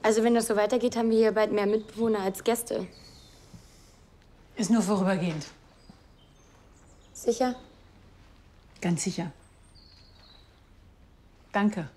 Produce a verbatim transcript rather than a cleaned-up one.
Also wenn das so weitergeht, haben wir hier bald mehr Mitbewohner als Gäste. Ist nur vorübergehend. Sicher? Ganz sicher. Danke.